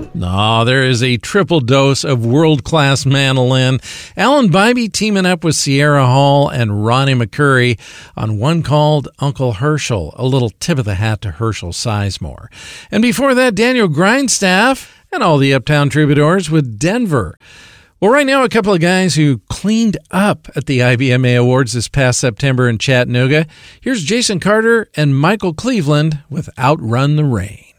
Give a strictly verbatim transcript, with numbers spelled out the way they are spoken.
No, there is a triple dose of world-class mandolin. Alan Bybee teaming up with Sierra Hall and Ronnie McCurry on one called Uncle Herschel, a little tip of the hat to Herschel Sizemore. And before that, Daniel Grindstaff and all the Uptown Troubadours with Denver. Well, right now, a couple of guys who cleaned up at the I B M A Awards this past September in Chattanooga. Here's Jason Carter and Michael Cleveland with Outrun the Rain.